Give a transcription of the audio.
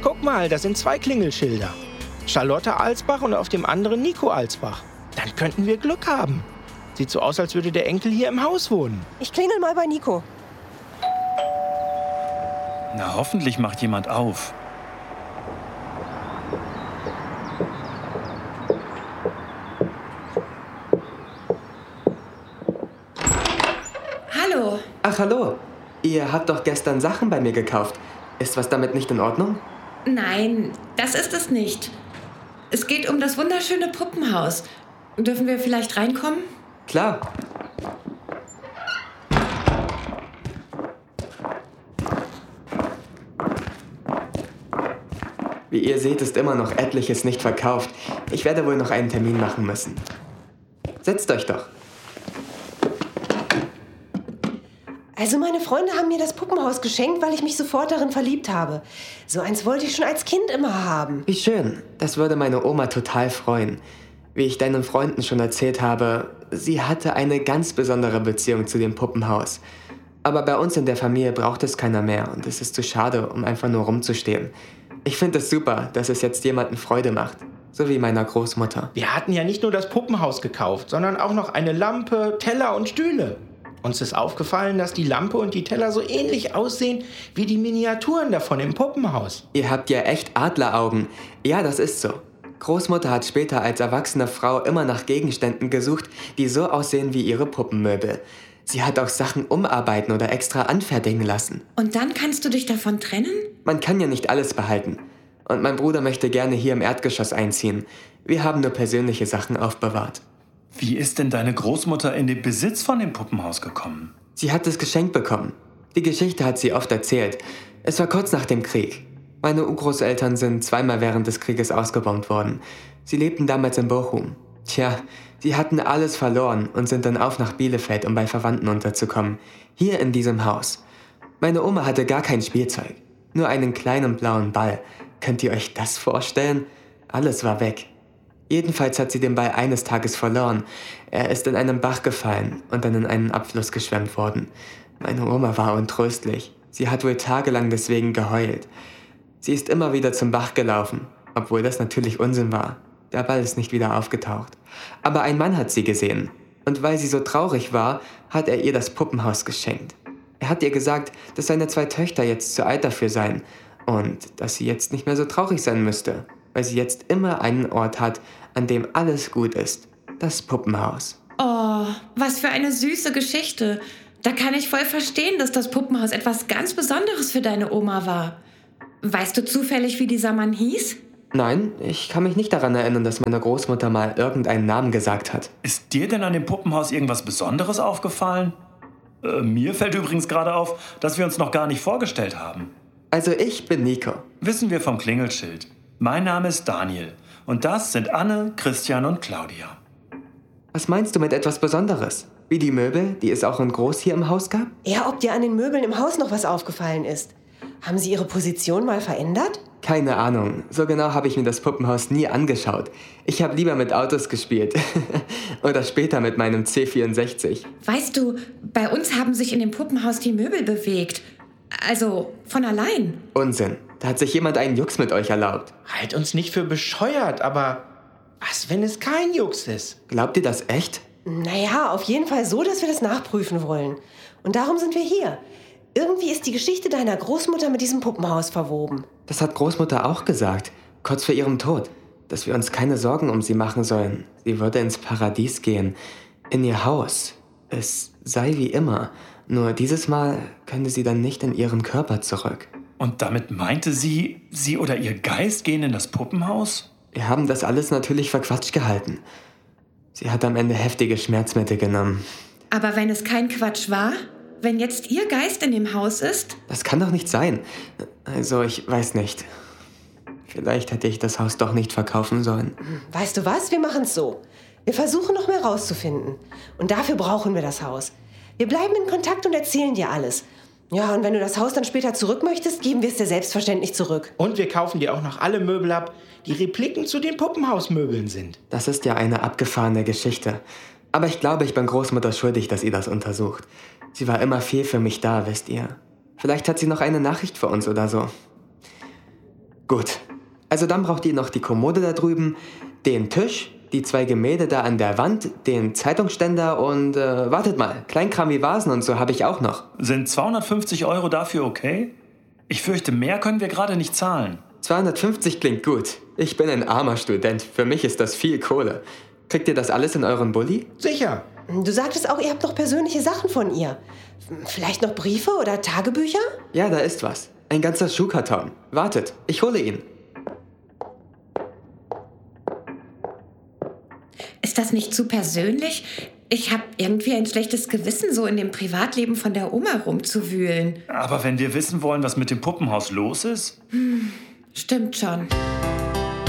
Guck mal, da sind 2 Klingelschilder. Charlotte Alsbach und auf dem anderen Nico Alsbach. Dann könnten wir Glück haben. Sieht so aus, als würde der Enkel hier im Haus wohnen. Ich klingel mal bei Nico. Na, hoffentlich macht jemand auf. Hallo. Ach, hallo. Ihr habt doch gestern Sachen bei mir gekauft. Ist was damit nicht in Ordnung? Nein, das ist es nicht. Es geht um das wunderschöne Puppenhaus. Dürfen wir vielleicht reinkommen? Klar. Wie ihr seht, ist immer noch etliches nicht verkauft. Ich werde wohl noch einen Termin machen müssen. Setzt euch doch. Also meine Freunde haben mir das Puppenhaus geschenkt, weil ich mich sofort darin verliebt habe. So eins wollte ich schon als Kind immer haben. Wie schön. Das würde meine Oma total freuen. Wie ich deinen Freunden schon erzählt habe, sie hatte eine ganz besondere Beziehung zu dem Puppenhaus. Aber bei uns in der Familie braucht es keiner mehr und es ist zu schade, um einfach nur rumzustehen. Ich finde es super, dass es jetzt jemandem Freude macht. So wie meiner Großmutter. Wir hatten ja nicht nur das Puppenhaus gekauft, sondern auch noch eine Lampe, Teller und Stühle. Uns ist aufgefallen, dass die Lampe und die Teller so ähnlich aussehen wie die Miniaturen davon im Puppenhaus. Ihr habt ja echt Adleraugen. Ja, das ist so. Großmutter hat später als erwachsene Frau immer nach Gegenständen gesucht, die so aussehen wie ihre Puppenmöbel. Sie hat auch Sachen umarbeiten oder extra anfertigen lassen. Und dann kannst du dich davon trennen? Man kann ja nicht alles behalten. Und mein Bruder möchte gerne hier im Erdgeschoss einziehen. Wir haben nur persönliche Sachen aufbewahrt. Wie ist denn deine Großmutter in den Besitz von dem Puppenhaus gekommen? Sie hat es geschenkt bekommen. Die Geschichte hat sie oft erzählt. Es war kurz nach dem Krieg. Meine Urgroßeltern sind zweimal während des Krieges ausgebombt worden. Sie lebten damals in Bochum. Tja, sie hatten alles verloren und sind dann auf nach Bielefeld, um bei Verwandten unterzukommen. Hier in diesem Haus. Meine Oma hatte gar kein Spielzeug. Nur einen kleinen blauen Ball. Könnt ihr euch das vorstellen? Alles war weg. Jedenfalls hat sie den Ball eines Tages verloren. Er ist in einen Bach gefallen und dann in einen Abfluss geschwemmt worden. Meine Oma war untröstlich. Sie hat wohl tagelang deswegen geheult. Sie ist immer wieder zum Bach gelaufen, obwohl das natürlich Unsinn war. Der Ball ist nicht wieder aufgetaucht. Aber ein Mann hat sie gesehen. Und weil sie so traurig war, hat er ihr das Puppenhaus geschenkt. Er hat ihr gesagt, dass seine 2 Töchter jetzt zu alt dafür seien und dass sie jetzt nicht mehr so traurig sein müsste, weil sie jetzt immer einen Ort hat, an dem alles gut ist. Das Puppenhaus. Oh, was für eine süße Geschichte. Da kann ich voll verstehen, dass das Puppenhaus etwas ganz Besonderes für deine Oma war. Weißt du zufällig, wie dieser Mann hieß? Nein, ich kann mich nicht daran erinnern, dass meine Großmutter mal irgendeinen Namen gesagt hat. Ist dir denn an dem Puppenhaus irgendwas Besonderes aufgefallen? Mir fällt übrigens gerade auf, dass wir uns noch gar nicht vorgestellt haben. Also ich bin Nico. Wissen wir vom Klingelschild. Mein Name ist Daniel. Und das sind Anne, Christian und Claudia. Was meinst du mit etwas Besonderes? Wie die Möbel, die es auch in groß hier im Haus gab? Ja, ob dir an den Möbeln im Haus noch was aufgefallen ist. Haben sie ihre Position mal verändert? Keine Ahnung. So genau habe ich mir das Puppenhaus nie angeschaut. Ich habe lieber mit Autos gespielt. Oder später mit meinem C64. Weißt du, bei uns haben sich in dem Puppenhaus die Möbel bewegt. Also von allein. Unsinn. Da hat sich jemand einen Jux mit euch erlaubt. Halt uns nicht für bescheuert, aber was, wenn es kein Jux ist? Glaubt ihr das echt? Naja, auf jeden Fall so, dass wir das nachprüfen wollen. Und darum sind wir hier. Irgendwie ist die Geschichte deiner Großmutter mit diesem Puppenhaus verwoben. Das hat Großmutter auch gesagt, kurz vor ihrem Tod. Dass wir uns keine Sorgen um sie machen sollen. Sie würde ins Paradies gehen. In ihr Haus. Es sei wie immer. Nur dieses Mal könnte sie dann nicht in ihren Körper zurück. Und damit meinte sie oder ihr Geist gehen in das Puppenhaus? Wir haben das alles natürlich für Quatsch gehalten. Sie hat am Ende heftige Schmerzmittel genommen. Aber wenn es kein Quatsch war? Wenn jetzt ihr Geist in dem Haus ist? Das kann doch nicht sein. Also, ich weiß nicht. Vielleicht hätte ich das Haus doch nicht verkaufen sollen. Weißt du was? Wir machen es so. Wir versuchen noch mehr rauszufinden. Und dafür brauchen wir das Haus. Wir bleiben in Kontakt und erzählen dir alles. Ja, und wenn du das Haus dann später zurück möchtest, geben wir es dir selbstverständlich zurück. Und wir kaufen dir auch noch alle Möbel ab, die Repliken zu den Puppenhausmöbeln sind. Das ist ja eine abgefahrene Geschichte. Aber ich glaube, ich bin Großmutter schuldig, dass ihr das untersucht. Sie war immer viel für mich da, wisst ihr. Vielleicht hat sie noch eine Nachricht für uns oder so. Gut. Also dann braucht ihr noch die Kommode da drüben, den Tisch, die 2 Gemälde da an der Wand, den Zeitungsständer und, wartet mal, Kleinkram wie Vasen und so habe ich auch noch. Sind 250 € dafür okay? Ich fürchte, mehr können wir gerade nicht zahlen. 250 klingt gut. Ich bin ein armer Student. Für mich ist das viel Kohle. Kriegt ihr das alles in euren Bulli? Sicher. Du sagtest auch, ihr habt noch persönliche Sachen von ihr. Vielleicht noch Briefe oder Tagebücher? Ja, da ist was. Ein ganzer Schuhkarton. Wartet, ich hole ihn. Ist das nicht zu persönlich? Ich habe irgendwie ein schlechtes Gewissen, so in dem Privatleben von der Oma rumzuwühlen. Aber wenn wir wissen wollen, was mit dem Puppenhaus los ist? Stimmt schon.